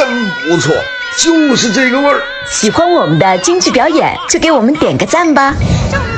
不错，就是这个味儿。 喜欢我们的京剧表演，就给我们点个赞吧。